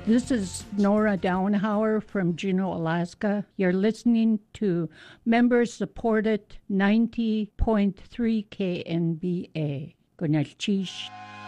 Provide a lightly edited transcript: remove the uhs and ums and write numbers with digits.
This is Nora Downhauer from Juneau, Alaska. You're listening to member-supported 90.3 KNBA. Gunalchish.